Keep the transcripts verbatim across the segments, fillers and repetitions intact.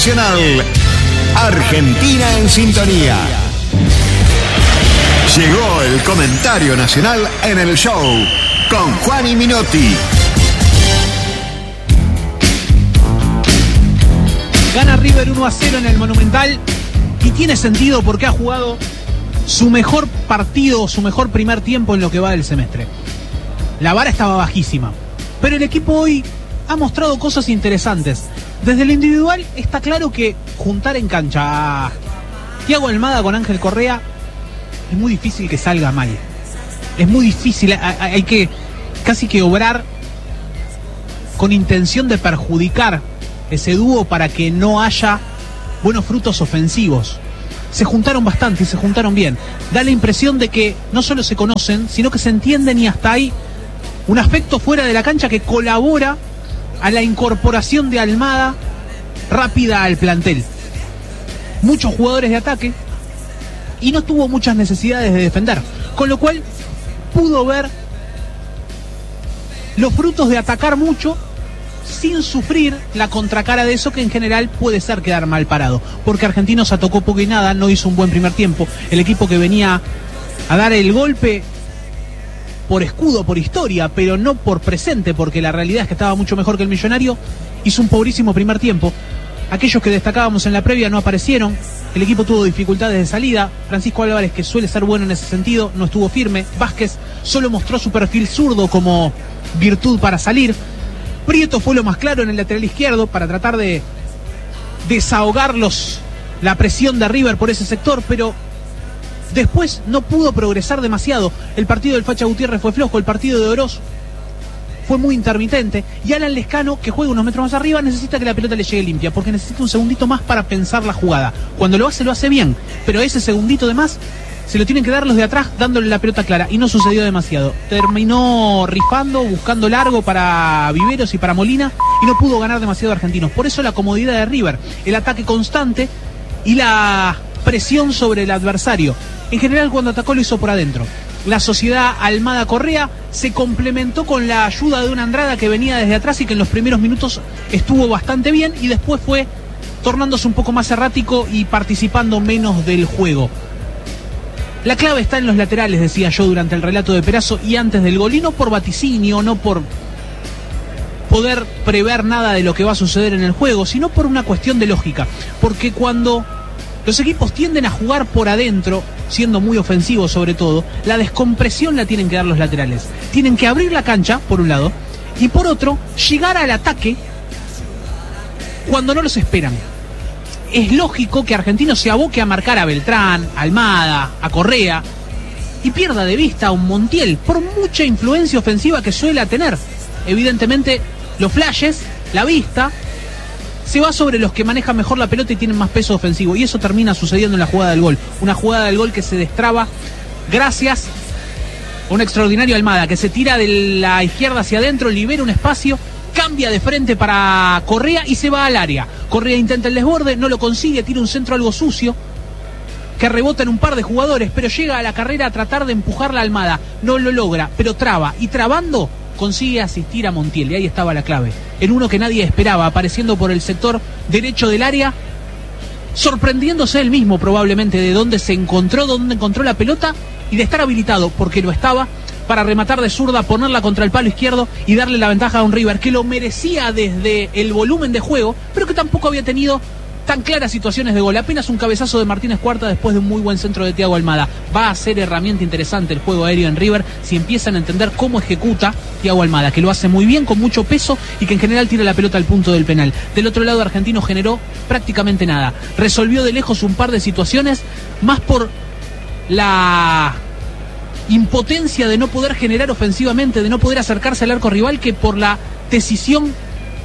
Nacional. Argentina en sintonía. Llegó el comentario nacional en el show con Juan Minotti. Gana River uno a cero en el Monumental y tiene sentido porque ha jugado su mejor partido, su mejor primer tiempo en lo que va del semestre. La vara estaba bajísima, pero el equipo hoy ha mostrado cosas interesantes. Desde lo individual está claro que juntar en cancha a Thiago Almada con Ángel Correa es muy difícil que salga mal. Es muy difícil, hay que casi que obrar con intención de perjudicar ese dúo para que no haya buenos frutos ofensivos. Se juntaron bastante y se juntaron bien. Da la impresión de que no solo se conocen, sino que se entienden y hasta hay un aspecto fuera de la cancha que colabora a la incorporación de Almada rápida al plantel. Muchos jugadores de ataque y no tuvo muchas necesidades de defender, con lo cual pudo ver los frutos de atacar mucho sin sufrir la contracara de eso, que en general puede ser quedar mal parado, porque Argentinos atacó poco y nada, no hizo un buen primer tiempo. El equipo que venía a dar el golpe por escudo, por historia, pero no por presente, porque la realidad es que estaba mucho mejor que el Millonario, hizo un pobrísimo primer tiempo. Aquellos que destacábamos en la previa no aparecieron, el equipo tuvo dificultades de salida. Francisco Álvarez, que suele ser bueno en ese sentido, no estuvo firme. Vázquez solo mostró su perfil zurdo como virtud para salir. Prieto fue lo más claro en el lateral izquierdo para tratar de desahogar los, la presión de River por ese sector, pero después no pudo progresar demasiado. El partido del Facha Gutiérrez fue flojo, el partido de Oroz fue muy intermitente, y Alan Lescano, que juega unos metros más arriba, necesita que la pelota le llegue limpia, porque necesita un segundito más para pensar la jugada. Cuando lo hace, lo hace bien, pero ese segundito de más se lo tienen que dar los de atrás dándole la pelota clara, y no sucedió demasiado. Terminó rifando, buscando largo para Viveros y para Molina, y no pudo ganar demasiado Argentinos. Por eso la comodidad de River, el ataque constante y la presión sobre el adversario. En general, cuando atacó, lo hizo por adentro. La sociedad Almada Correa se complementó con la ayuda de una Andrada que venía desde atrás y que en los primeros minutos estuvo bastante bien, y después fue tornándose un poco más errático y participando menos del juego. La clave está en los laterales, decía yo durante el relato de Perazo y antes del gol, y no por vaticinio, no por poder prever nada de lo que va a suceder en el juego, sino por una cuestión de lógica. Porque cuando los equipos tienden a jugar por adentro, siendo muy ofensivos sobre todo, la descompresión la tienen que dar los laterales. Tienen que abrir la cancha, por un lado, y por otro, llegar al ataque cuando no los esperan. Es lógico que Argentinos se aboque a marcar a Beltrán, a Almada, a Correa, y pierda de vista a un Montiel, por mucha influencia ofensiva que suele tener. Evidentemente, los flashes, la vista, se va sobre los que manejan mejor la pelota y tienen más peso ofensivo, y eso termina sucediendo en la jugada del gol. Una jugada del gol que se destraba gracias a un extraordinario Almada, que se tira de la izquierda hacia adentro, libera un espacio, cambia de frente para Correa y se va al área. Correa intenta el desborde, no lo consigue, tira un centro algo sucio que rebota en un par de jugadores, pero llega a la carrera a tratar de empujar la Almada. No lo logra, pero traba, y trabando consigue asistir a Montiel, y ahí estaba la clave. En uno que nadie esperaba, apareciendo por el sector derecho del área, sorprendiéndose él mismo probablemente de dónde se encontró, dónde encontró la pelota, y de estar habilitado, porque lo estaba, para rematar de zurda, ponerla contra el palo izquierdo y darle la ventaja a un River que lo merecía desde el volumen de juego, pero que tampoco había tenido tan claras situaciones de gol. Apenas un cabezazo de Martínez Cuarta después de un muy buen centro de Thiago Almada. Va a ser herramienta interesante el juego aéreo en River si empiezan a entender cómo ejecuta Thiago Almada, que lo hace muy bien, con mucho peso, y que en general tira la pelota al punto del penal. Del otro lado, Argentino generó prácticamente nada. Resolvió de lejos un par de situaciones, más por la impotencia de no poder generar ofensivamente, de no poder acercarse al arco rival, que por la decisión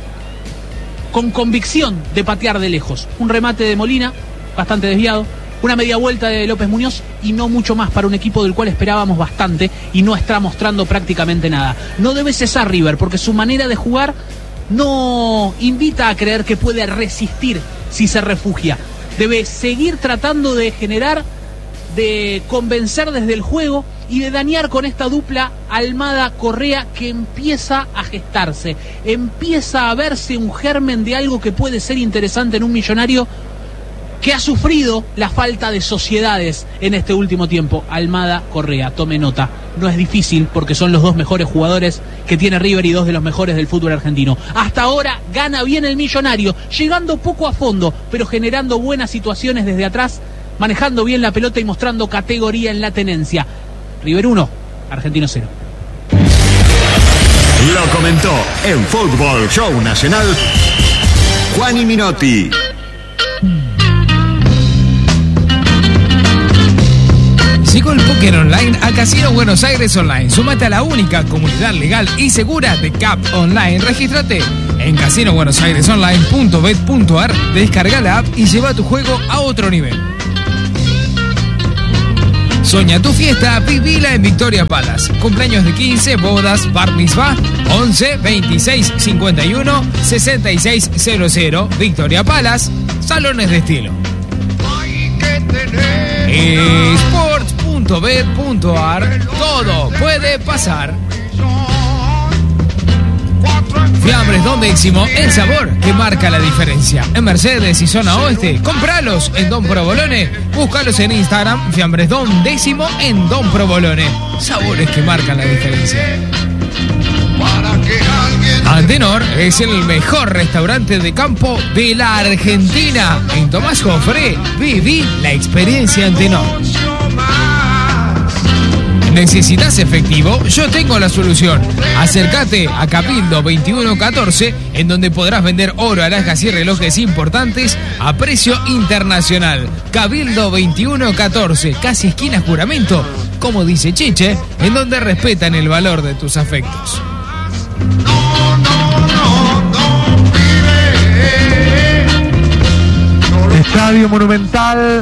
con convicción de patear de lejos. Un remate de Molina, bastante desviado, una media vuelta de López Muñoz, y no mucho más para un equipo del cual esperábamos bastante y no está mostrando prácticamente nada. No debe cesar River, porque su manera de jugar no invita a creer que puede resistir si se refugia. Debe seguir tratando de generar, de convencer desde el juego, y de dañar con esta dupla Almada-Correa que empieza a gestarse, empieza a verse un germen de algo que puede ser interesante en un Millonario que ha sufrido la falta de sociedades en este último tiempo. Almada-Correa, tome nota, no es difícil porque son los dos mejores jugadores que tiene River y dos de los mejores del fútbol argentino. Hasta ahora gana bien el Millonario, llegando poco a fondo, pero generando buenas situaciones desde atrás, manejando bien la pelota y mostrando categoría en la tenencia. River uno, Argentino cero. Lo comentó en Fútbol Show Nacional Juani Minotti. Llegó el póker online a Casino Buenos Aires Online. Súmate a la única comunidad legal y segura de C A P Online. Regístrate en casino buenos aires online punto bet punto ar. Descarga la app y lleva tu juego a otro nivel. Soña tu fiesta, vivila en Victoria Palace. Cumpleaños de quince, bodas, bar mitzvah, once, veintiséis, cincuenta y uno, sesenta y seis cero cero. Victoria Palace, salones de estilo. Sports punto bet punto ar, todo puede pasar. Fiambres Don Décimo, el sabor que marca la diferencia. En Mercedes y zona oeste, compralos en Don Provolone. Búscalos en Instagram, Fiambres Don Décimo en Don Provolone. Sabores que marcan la diferencia. Antenor es el mejor restaurante de campo de la Argentina. En Tomás Jofré, viví la experiencia Antenor. ¿Necesitas efectivo? Yo tengo la solución. Acércate a Cabildo veintiuno catorce, en donde podrás vender oro, alhajas y relojes importantes a precio internacional. Cabildo veintiuno catorce, casi esquina Juramento, como dice Chiche, en donde respetan el valor de tus afectos. Estadio Monumental.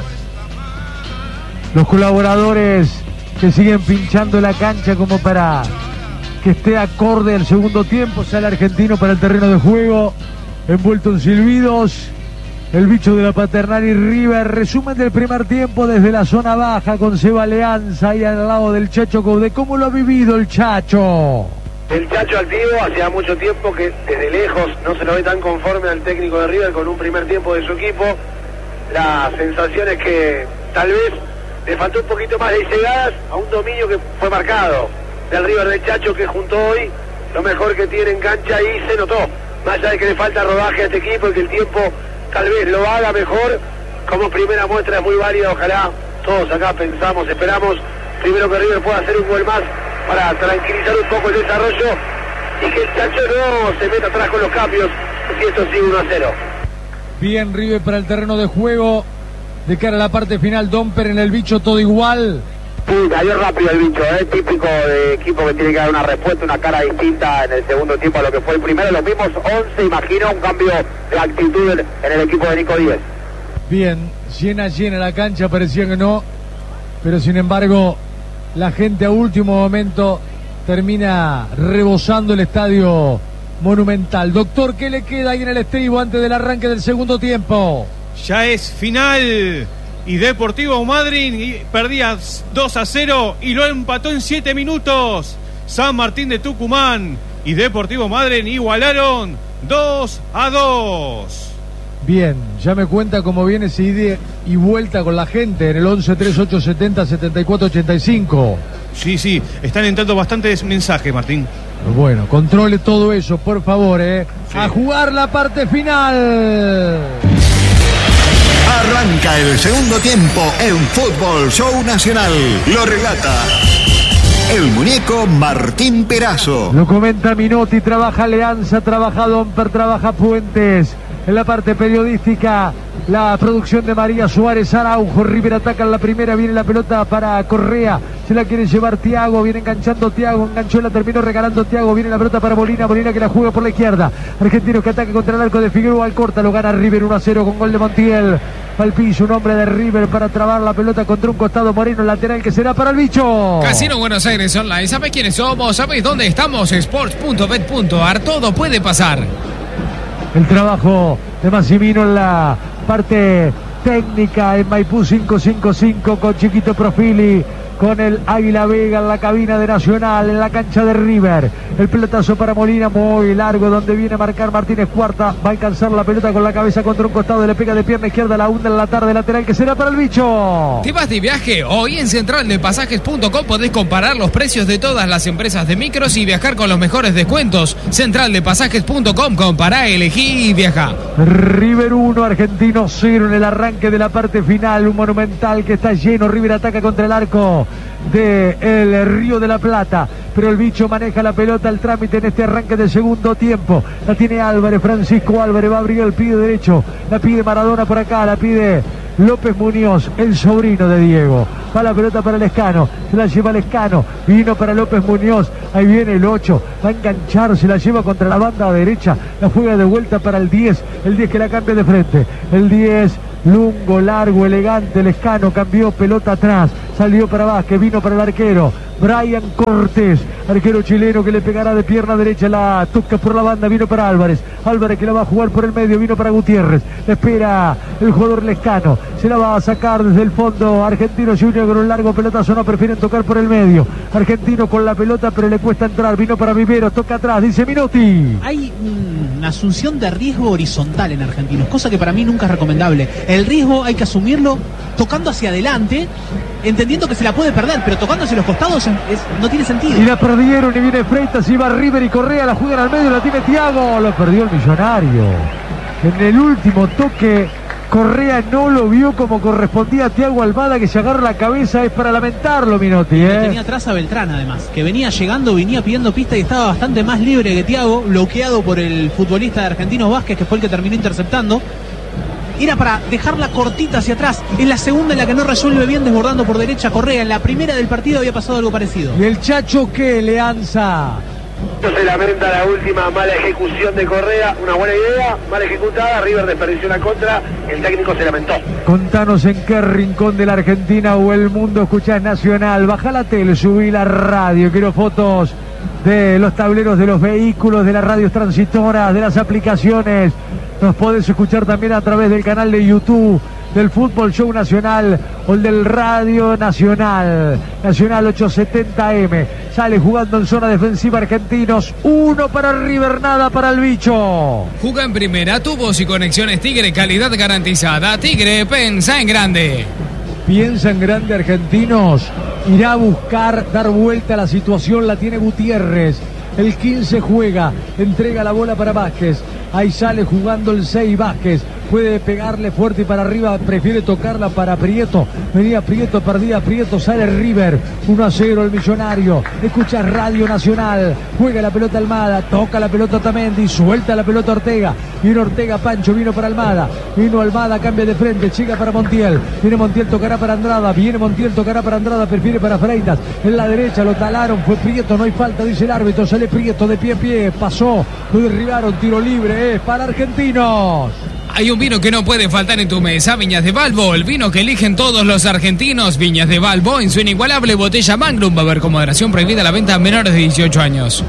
Los colaboradores que siguen pinchando la cancha como para que esté acorde al segundo tiempo. Sale Argentino para el terreno de juego, envuelto en silbidos. El bicho de la Paternal y River. Resumen del primer tiempo desde la zona baja con Seba Leanza ahí al lado del Chacho Coudet. ¿Cómo lo ha vivido el Chacho? El Chacho activo, hacía mucho tiempo que desde lejos no se lo ve tan conforme al técnico de River con un primer tiempo de su equipo. La sensación es que tal vez le faltó un poquito más de llegadas a un dominio que fue marcado del River de Chacho, que junto hoy lo mejor que tiene en cancha y se notó. Más allá de que le falta rodaje a este equipo y que el tiempo tal vez lo haga mejor, como primera muestra es muy válida. Ojalá todos acá pensamos, esperamos primero que River pueda hacer un gol más para tranquilizar un poco el desarrollo y que el Chacho no se meta atrás con los cambios, si esto sigue uno a cero. Bien River para el terreno de juego. De cara a la parte final, Domper en el bicho, todo igual. Sí, cayó rápido el bicho, ¿eh? Típico de equipo que tiene que dar una respuesta, una cara distinta en el segundo tiempo a lo que fue el primero. Los mismos once, imagino un cambio de actitud en el equipo de Nico Díez. Bien, llena, llena la cancha, parecía que no, pero sin embargo, la gente a último momento termina rebosando el estadio Monumental. Doctor, ¿qué le queda ahí en el estribo antes del arranque del segundo tiempo? Ya es final y Deportivo Madryn perdía dos a cero y lo empató en siete minutos. San Martín de Tucumán y Deportivo Madryn igualaron dos a dos. Bien, ya me cuenta cómo viene ese ida y vuelta con la gente en el once tres ocho setenta setenta y cuatro ochenta y cinco. Sí, sí, están entrando bastantes mensajes, Martín. Bueno, controle todo eso, por favor, ¿eh? Sí. A jugar la parte final. Arranca el segundo tiempo en Fútbol Show Nacional. Lo relata el muñeco Martín Perazo. Lo comenta Minotti, trabaja Leanza, trabaja Domper, trabaja Puentes. En la parte periodística, la producción de María Suárez Araujo. River ataca en la primera, viene la pelota para Correa. Se la quiere llevar Thiago, viene enganchando Thiago, enganchó, la terminó regalando Thiago. Viene la pelota para Molina, Molina que la juega por la izquierda. Argentinos que ataca contra el arco de Figueroa, al corta, lo gana River uno a cero con gol de Montiel. Al piso, un hombre de River para trabar la pelota contra un costado. Moreno, lateral que será para el bicho. Casino Buenos Aires Online, ¿sabés quiénes somos? ¿Sabés dónde estamos? Sports punto bet punto ar, todo puede pasar. El trabajo de Massimino en la parte técnica en Maipú cinco cinco cinco con Chiquito Profili. con el Águila Vega en la cabina de Nacional, en la cancha de River. El pelotazo para Molina, muy largo, donde viene a marcar Martínez Cuarta. Va a alcanzar la pelota con la cabeza contra un costado, le pega de pierna izquierda, la hunda en la tarde lateral, que será para el bicho. ¿Te vas de viaje? Hoy en central de pasajes punto com podés comparar los precios de todas las empresas de micros y viajar con los mejores descuentos. central de pasajes punto com, compará, elegí y viaja. River uno, Argentino cero en el arranque de la parte final. Un Monumental que está lleno. River ataca contra el arco de el Río de la Plata, pero el bicho maneja la pelota, el trámite en este arranque del segundo tiempo. La tiene Álvarez, Francisco Álvarez, va a abrir el pie derecho, la pide Maradona por acá, la pide López Muñoz, el sobrino de Diego. Va la pelota para Lescano, se la lleva Lescano, vino para López Muñoz, ahí viene el ocho, va a enganchar, se la lleva contra la banda derecha, la juega de vuelta para el diez, el diez que la cambia de frente, el diez, lungo, largo, elegante, Lescano, cambió pelota atrás, salió para Vázquez, vino para el arquero Brian Cortés, arquero chileno que le pegará de pierna derecha, la toca por la banda, vino para Álvarez, Álvarez que la va a jugar por el medio, vino para Gutiérrez, espera el jugador Lescano, se la va a sacar desde el fondo Argentino Junior con un largo pelotazo, no prefieren tocar por el medio, Argentino con la pelota pero le cuesta entrar, vino para Viveros, toca atrás, dice Minotti. Hay una asunción de riesgo horizontal en Argentinos, cosa que para mí nunca es recomendable. El riesgo hay que asumirlo tocando hacia adelante, entendiendo que se la puede perder, pero tocando hacia los costados es, es, no tiene sentido. Y la perdieron y viene Freitas, y va River y Correa, la juegan al medio, la tiene Thiago, lo perdió el Millonario. En el último toque Correa no lo vio como correspondía a Thiago Almada, que se agarra la cabeza, es para lamentarlo, Minotti, ¿eh? Tenía atrás a Beltrán además, que venía llegando, venía pidiendo pista y estaba bastante más libre que Thiago, bloqueado por el futbolista de Argentinos Vázquez, que fue el que terminó interceptando. Era para dejarla cortita hacia atrás. Es la segunda en la que no resuelve bien, desbordando por derecha Correa. En la primera del partido había pasado algo parecido. ¿Y el Chacho qué, Leanza? Se lamenta la última mala ejecución de Correa, una buena idea, mal ejecutada, River desperdició la contra, el técnico se lamentó. Contanos en qué rincón de la Argentina o el mundo escuchás Nacional. Baja la tele, subí la radio, quiero fotos de los tableros de los vehículos, de las radios transitoras, de las aplicaciones. Nos podés escuchar también a través del canal de YouTube del Fútbol Show Nacional o el del Radio Nacional. Nacional ochocientos setenta eme. Sale jugando en zona defensiva Argentinos. Uno para River, nada para el bicho. Juega en primera, tubos y conexiones Tigre, calidad garantizada. Tigre, pensa en grande. Piensa en grande Argentinos. Irá a buscar dar vuelta a la situación. La tiene Gutiérrez. El quince juega, entrega la bola para Vázquez. Ahí sale jugando el seis Vázquez. Puede pegarle fuerte y para arriba, prefiere tocarla para Prieto. Venía Prieto, perdía Prieto, sale River. uno a cero el Millonario. Escucha Radio Nacional. Juega la pelota Almada, toca la pelota Otamendi, suelta la pelota Ortega. Vino Ortega, Pancho, vino para Almada. Vino Almada, cambia de frente, llega para Montiel. Viene Montiel, tocará para Andrada. Viene Montiel, tocará para Andrada, prefiere para Freitas. En la derecha lo talaron, fue Prieto, no hay falta, dice el árbitro. Sale Prieto de pie a pie, pasó, lo derribaron, tiro libre, es para Argentinos. Hay un vino que no puede faltar en tu mesa, Viñas de Valvo, el vino que eligen todos los argentinos. Viñas de Valvo, en su inigualable botella Magnum, va a haber con moderación prohibida la venta a menores de dieciocho años.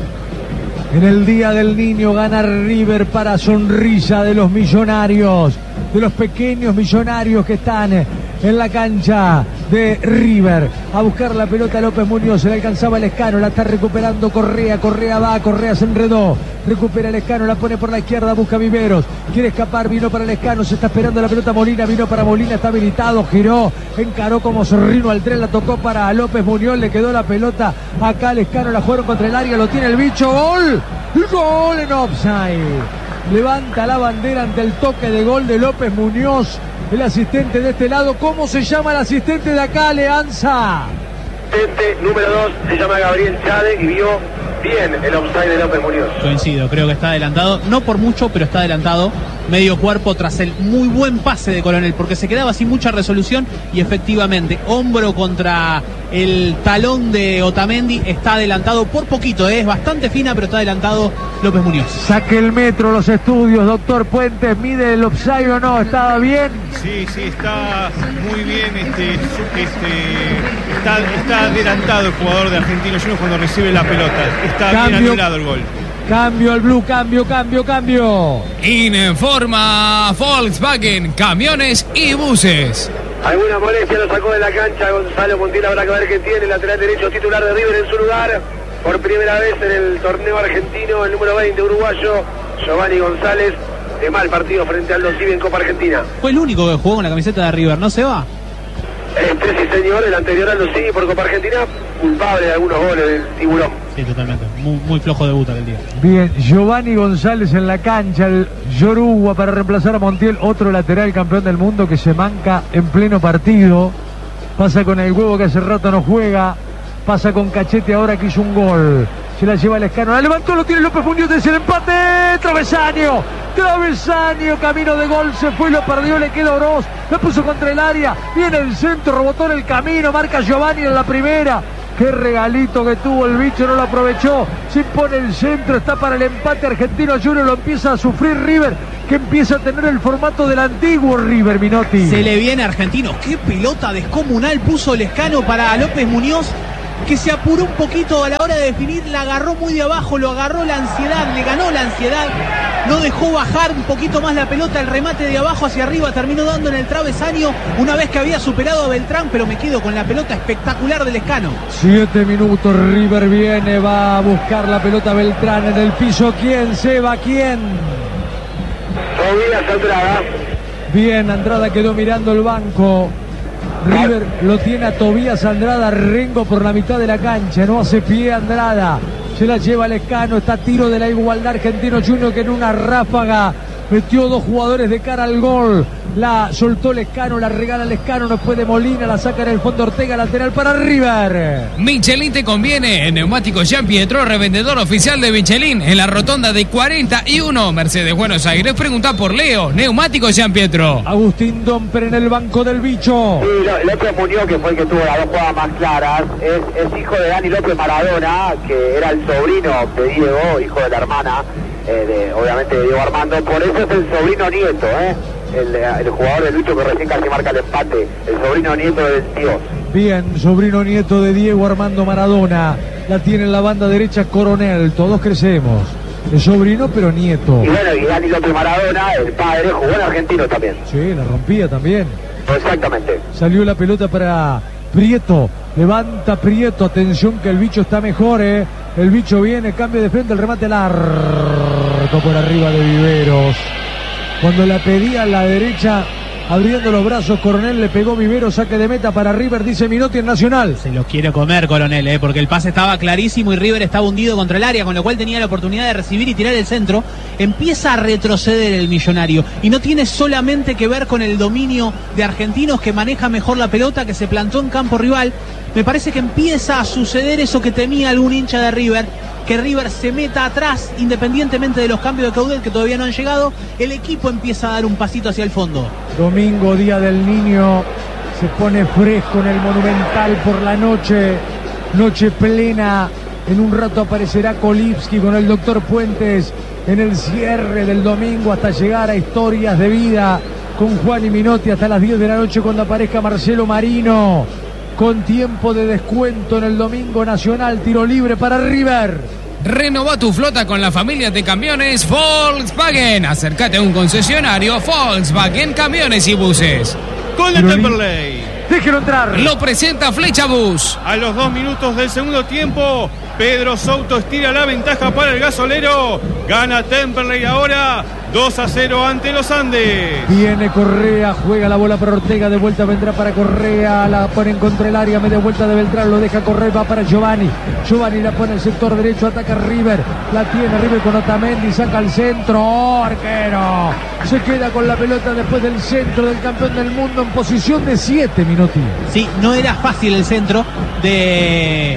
En el Día del Niño gana River para sonrisa de los millonarios, de los pequeños millonarios que están en la cancha de River. A buscar la pelota López Muñoz, se le alcanzaba Lescano, la está recuperando Correa, Correa va, Correa se enredó, recupera Lescano, la pone por la izquierda, busca Viveros, quiere escapar, vino para Lescano, se está esperando la pelota Molina, vino para Molina, está habilitado, giró, encaró como zorrino al tren, la tocó para López Muñoz, le quedó la pelota acá Lescano, la jugaron contra el área, lo tiene el bicho, gol, gol en offside. Levanta la bandera ante el toque de gol de López Muñoz, el asistente de este lado. ¿Cómo se llama el asistente de acá, Leanza? Asistente número dos se llama Gabriel Chade y vio bien el offside de López Muñoz. Coincido, creo que está adelantado, no por mucho, pero está adelantado. Medio cuerpo tras el muy buen pase de Coronel, porque se quedaba sin mucha resolución y efectivamente, hombro contra el talón de Otamendi, está adelantado por poquito, ¿eh? Es bastante fina, pero está adelantado López Muñoz. Saque el metro, los estudios, doctor Puentes, mide el offside o no, ¿estaba bien? Sí, sí, está muy bien, este, este, está, está adelantado el jugador de Argentinos Juniors cuando recibe la pelota, está Cambio. bien anulado el gol. Cambio al blue, cambio, cambio, cambio. Informa Volkswagen, camiones y buses. Alguna molestia lo sacó de la cancha Gonzalo Montiel, habrá que ver qué tiene. Lateral derecho titular de River en su lugar. Por primera vez en el torneo argentino, el número veinte uruguayo, Giovanni González, de mal partido frente al Aldosivi en Copa Argentina. Fue el único que jugó con la camiseta de River, ¿no se va? Este sí señor, el anterior Aldosivi por Copa Argentina, culpable de algunos goles del tiburón. Sí, totalmente, muy, muy flojo debut aquel día. Bien, Giovanni González en la cancha, el Yoruba para reemplazar a Montiel, otro lateral campeón del mundo que se manca en pleno partido. Pasa con el huevo que hace rato no juega. Pasa con Cachete ahora que hizo un gol. Se la lleva Lescano. La levantó, lo tiene López Muñoz. Es el empate. Travesaño. Travesaño. Camino de gol. Se fue y lo perdió. Le queda Oroz. Lo puso contra el área. Viene el centro. Rebotó en el camino. Marca Giovanni en la primera. Qué regalito que tuvo el bicho. No lo aprovechó. Se impone el centro. Está para el empate argentino. Junior lo empieza a sufrir River, que empieza a tener el formato del antiguo River, Minotti. Se le viene a Argentinos. Qué pelota descomunal puso Lescano para López Muñoz, que se apuró un poquito a la hora de definir, la agarró muy de abajo, lo agarró la ansiedad, le ganó la ansiedad, no dejó bajar un poquito más la pelota, el remate de abajo hacia arriba terminó dando en el travesaño una vez que había superado a Beltrán, pero me quedo con la pelota espectacular del Lescano. Siete minutos, River viene, va a buscar la pelota Beltrán en el piso. ¿Quién se va? ¿Quién? Tobías Andrada. Bien, Andrada quedó mirando el banco. River lo tiene a Tobías Andrada, Rengo por la mitad de la cancha, no hace pie Andrada, se la lleva Lescano, está a tiro de la igualdad Argentino Junior, que en una ráfaga metió dos jugadores de cara al gol. La soltó Lescano, la regala Lescano, no puede Molina, la saca en el fondo Ortega, lateral para River. Michelin te conviene. En Neumáticos Jean Pietro, revendedor oficial de Michelin, en la rotonda de cuarenta y uno, Mercedes Buenos Aires. Pregunta por Leo. Neumáticos Jean Pietro. Agustín Domper en el banco del bicho. Sí, López Muñoz, que fue el que tuvo las dos jugadas más claras, es, es hijo de Dani López Maradona, que era el sobrino de Diego, hijo de la hermana, eh, de, obviamente de Diego Armando. Por eso es el sobrino nieto, ¿eh? El, el jugador de Lucho que recién casi marca el empate, el sobrino nieto del Dios. Bien, sobrino nieto de Diego Armando Maradona, la tiene en la banda derecha Coronel, todos crecemos, es sobrino pero nieto. Y bueno, y Dani López Maradona, el padre, jugó en Argentino también. Sí, la rompía también. Exactamente. Salió la pelota para Prieto, levanta Prieto, atención que el bicho está mejor, eh. El bicho viene, cambio de frente, el remate largo por arriba de Viveros. Cuando la pedía a la derecha, abriendo los brazos, Coronel le pegó Vivero, saque de meta para River, dice Minotti en Nacional. Se lo quiere comer Coronel, eh, porque el pase estaba clarísimo y River estaba hundido contra el área, con lo cual tenía la oportunidad de recibir y tirar el centro. Empieza a retroceder el Millonario y no tiene solamente que ver con el dominio de Argentinos, que maneja mejor la pelota, que se plantó en campo rival. Me parece que empieza a suceder eso que temía algún hincha de River, que River se meta atrás, independientemente de los cambios de caudal que todavía no han llegado. El equipo empieza a dar un pasito hacia el fondo. Domingo, Día del Niño, se pone fresco en el Monumental por la noche, noche plena. En un rato aparecerá Kolipski con el doctor Puentes en el cierre del domingo, hasta llegar a Historias de Vida con Juan y Minotti hasta las diez de la noche, cuando aparezca Marcelo Marino, con tiempo de descuento en el domingo nacional. Tiro libre para River. Renova tu flota con la familia de camiones Volkswagen. Acércate a un concesionario Volkswagen Camiones y Buses. Gol de Temperley. Déjelo entrar. Lo presenta Flecha Bus. A los dos minutos del segundo tiempo, Pedro Souto estira la ventaja para el gasolero. Gana Temperley ahora dos a cero ante los Andes. Viene Correa, juega la bola para Ortega, de vuelta vendrá para Correa, la pone en contra el área, media vuelta de Beltrán, lo deja correr, va para Giovanni. Giovanni la pone en el sector derecho, ataca River, la tiene River con Otamendi, saca al centro, oh, arquero. Se queda con la pelota después del centro del campeón del mundo en posición de siete, Minotti. Sí, no era fácil el centro de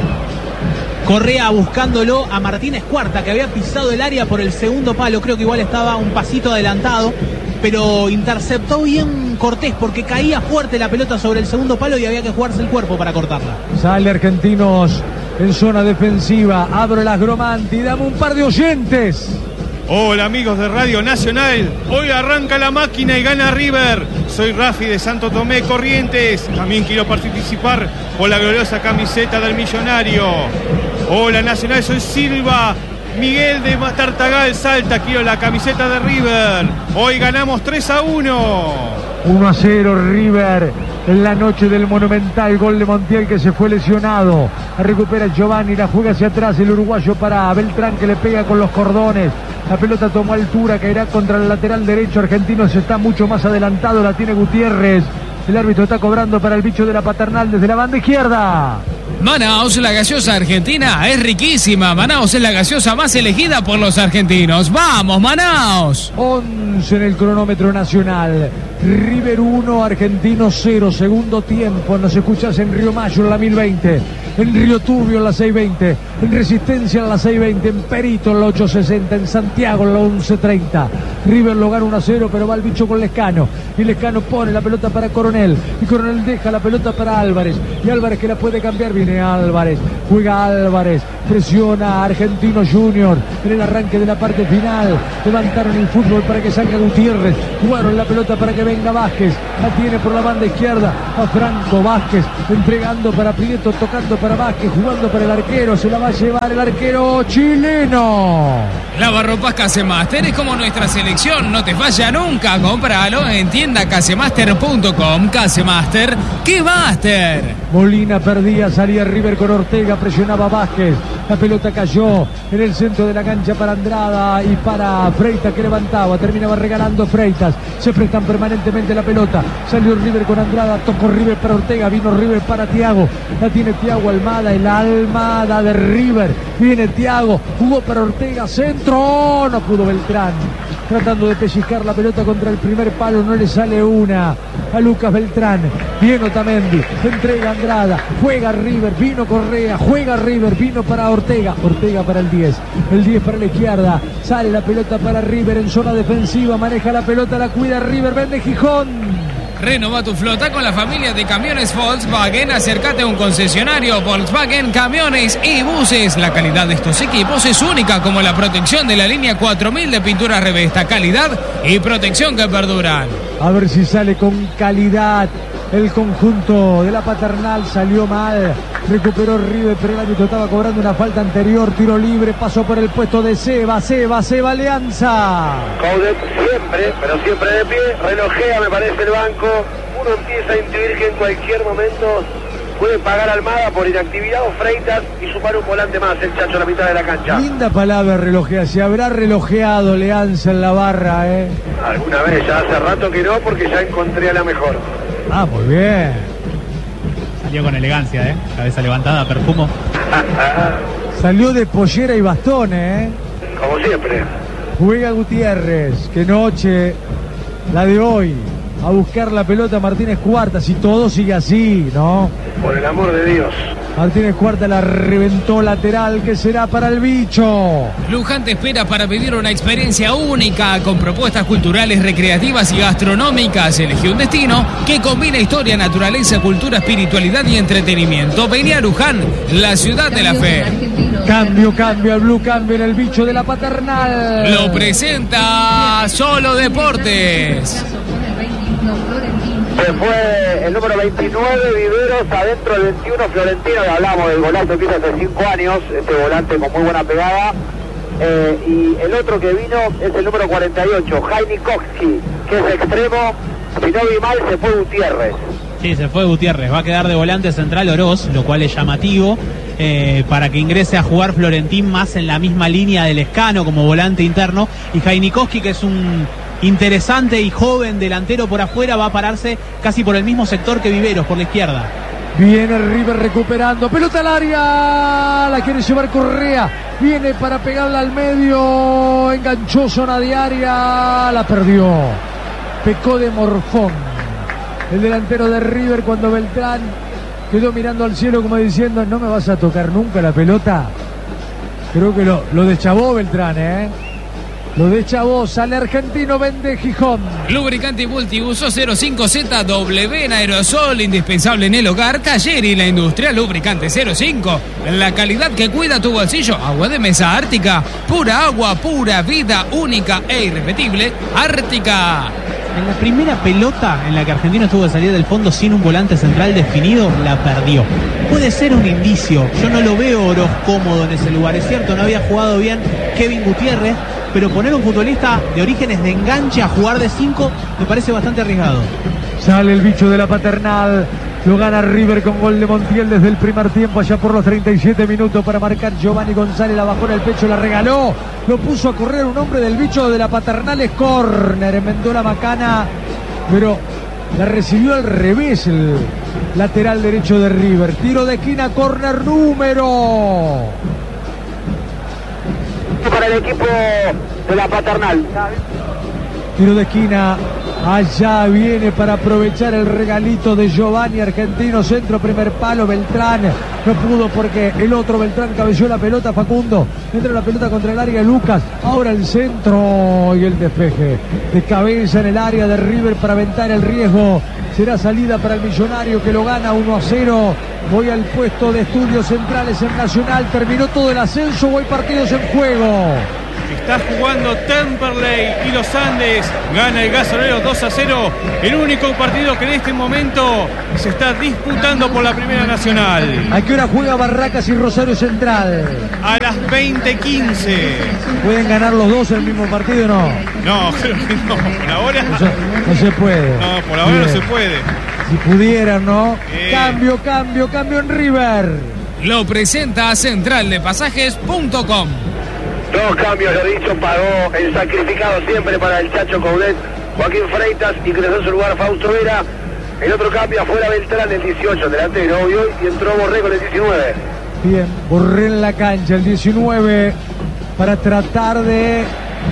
Correa buscándolo a Martínez Cuarta, que había pisado el área por el segundo palo. Creo que igual estaba un pasito adelantado, pero interceptó bien Cortés, porque caía fuerte la pelota sobre el segundo palo y había que jugarse el cuerpo para cortarla. Sale Argentinos en zona defensiva, abre las Gromanti, dame un par de oyentes. Hola amigos de Radio Nacional, hoy arranca la máquina y gana River. Soy Rafi de Santo Tomé, Corrientes. También quiero participar por la gloriosa camiseta del Millonario. Hola Nacional, soy Silva Miguel de Tartagal Salta, quiero la camiseta de River. Hoy ganamos tres a uno. uno a cero River en la noche del Monumental. Gol de Montiel, que se fue lesionado. La recupera Giovanni, la juega hacia atrás el uruguayo para Beltrán, que le pega con los cordones. La pelota tomó altura, caerá contra el lateral derecho. Argentinos está mucho más adelantado, la tiene Gutiérrez. El árbitro está cobrando para el bicho de la Paternal desde la banda izquierda. Manaos, la gaseosa argentina, es riquísima. Manaos es la gaseosa más elegida por los argentinos. ¡Vamos, Manaos! once en el cronómetro nacional. River uno, Argentino cero. Segundo tiempo. Nos escuchás en Río Mayo en la mil veinte. En Río Turbio en la seiscientos veinte. En Resistencia en la seiscientos veinte. En Perito en la ochocientos sesenta. En Santiago en la once treinta. River lo gana uno a cero, pero va el bicho con Lescano. Y Lescano pone la pelota para Coronel. Y Coronel deja la pelota para Álvarez. Y Álvarez, que la puede cambiar. Viene Álvarez. Juega Álvarez. Presiona a Argentino Junior en el arranque de la parte final. Levantaron el fútbol para que salga Gutiérrez. Jugaron la pelota para que venga Vázquez. La tiene por la banda izquierda a Franco Vázquez. Entregando para Prieto, tocando para Vázquez, jugando para el arquero. Se la va a llevar el arquero chileno. Lavarropas Casemaster es como nuestra selección. No te falla nunca. Cómpralo en tienda casemaster punto com. Casemaster, ¡qué máster! Molina perdía, salía River con Ortega, presionaba Vázquez. La pelota cayó en el centro de la cancha para Andrada y para Freitas, que levantaba, terminaba regalando Freitas. Se prestan permanentemente la pelota. Salió River con Andrada, tocó River para Ortega, vino River para Thiago. La tiene Thiago Almada, el Almada de River. Viene Thiago, jugó para Ortega, centro, no pudo Beltrán. Tratando de pellizcar la pelota contra el primer palo, no le sale una a Lucas Beltrán. Viene Otamendi, entrega Andrada, juega River, vino Correa, juega River, vino para Ortega, Ortega para el diez, el diez para la izquierda, sale la pelota para River en zona defensiva, maneja la pelota, la cuida River, vende Gijón. Renova tu flota con la familia de camiones Volkswagen. Acércate a un concesionario Volkswagen, camiones y buses. La calidad de estos equipos es única, como la protección de la línea cuatro mil de pintura Revesta. Calidad y protección que perduran. A ver si sale con calidad el conjunto de la Paternal. Salió mal, recuperó River, pero el árbitro estaba cobrando una falta anterior. Tiro libre, pasó por el puesto de Seba, Seba, Seba Alianza. Coudet siempre, pero siempre de pie, relojea me parece el banco. Uno empieza a intuir que en cualquier momento puede pagar Almada por inactividad o Freitas y sumar un volante más el Chacho a la mitad de la cancha. Linda palabra, relojea. Se habrá relojeado Leanza en la barra, ¿eh? Alguna vez, ya hace rato que no, porque ya encontré a la mejor. Ah, muy bien. Salió con elegancia, ¿eh? Cabeza levantada, perfumo. Salió de pollera y bastón, ¿eh? Como siempre. Juega Gutiérrez. Qué noche la de hoy. A buscar la pelota Martínez Cuarta. Si todo sigue así, ¿no? Por el amor de Dios. Martínez Cuarta la reventó lateral, que será para el bicho. Luján te espera para vivir una experiencia única con propuestas culturales, recreativas y gastronómicas. Elegí un destino que combina historia, naturaleza, cultura, espiritualidad y entretenimiento. Vení a Luján, la ciudad de la fe. Cambio, cambio, el blue cambio en el bicho de la Paternal. Lo presenta Solo Deportes. Se fue el número veintinueve, Viveros, adentro del veintiuno, Florentino. Hablamos del volante que hizo hace cinco años, este volante con muy buena pegada. Eh, y el otro que vino es el número cuarenta y ocho, Heinikowski, que es extremo. Si no vi mal, se fue Gutiérrez. Sí, se fue Gutiérrez. Va a quedar de volante central Oroz, lo cual es llamativo, eh, para que ingrese a jugar Florentín más en la misma línea del Lescano como volante interno. Y Heinikowski, que es un interesante y joven delantero por afuera, va a pararse casi por el mismo sector que Viveros, por la izquierda. Viene River recuperando, pelota al área, la quiere llevar Correa, viene para pegarla al medio, enganchó zona de área, la perdió, pecó de morfón el delantero de River cuando Beltrán quedó mirando al cielo como diciendo: no me vas a tocar nunca la pelota. Creo que lo, lo deschavó Beltrán, ¿eh? Lo de Chavó, sale Argentino, vende Gijón. Lubricante multiuso cero cinco Z W en aerosol, indispensable en el hogar. Taller y la industria, lubricante cero cinco. La calidad que cuida tu bolsillo. Agua de mesa Ártica. Pura agua, pura vida, única e irrepetible. Ártica. En la primera pelota en la que Argentino tuvo que salir del fondo sin un volante central definido, la perdió. Puede ser un indicio, yo no lo veo Oroz cómodo en ese lugar. Es cierto, no había jugado bien Kevin Gutiérrez, pero poner un futbolista de orígenes de enganche a jugar de cinco me parece bastante arriesgado. Sale el bicho de la Paternal. Lo gana River con gol de Montiel desde el primer tiempo, allá por los treinta y siete minutos para marcar Giovanni González. La bajó en el pecho, la regaló. Lo puso a correr un hombre del bicho de la Paternal. Es córner, enmendó la macana, pero la recibió al revés el lateral derecho de River. Tiro de esquina, córner número para el equipo de la Paternal. Tiro de esquina. Allá viene para aprovechar el regalito de Giovanni. Argentino, centro, primer palo. Beltrán no pudo porque el otro Beltrán cabeceó la pelota. Facundo entra la pelota contra el área. Lucas, ahora el centro y el despeje de cabeza en el área de River para aventar el riesgo. Será salida para el Millonario, que lo gana uno a cero. Voy al puesto de estudios centrales en Nacional. Terminó todo el ascenso. Hoy partidos en juego. Está jugando Temperley y los Andes. Gana el Gasolero dos a cero. El único partido que en este momento se está disputando por la Primera Nacional. ¿A qué hora juega Barracas y Rosario Central? A las veinte quince. ¿Pueden ganar los dos el mismo partido o no? No, creo que no. Por ahora no se, no se puede. No, por ahora Bien. no se puede. Si pudieran, ¿no? Eh. Cambio, cambio, cambio en River. Lo presenta central de pasajes punto com. Dos cambios, lo dicho, pagó el sacrificado siempre para el Chacho Coudet, Joaquín Freitas, ingresó en su lugar Fausto Vera. El otro cambio afuera Beltrán, el dieciocho, delantero, hoy, hoy, y entró Borré con el diecinueve. Bien, Borré en la cancha, el diecinueve, para tratar de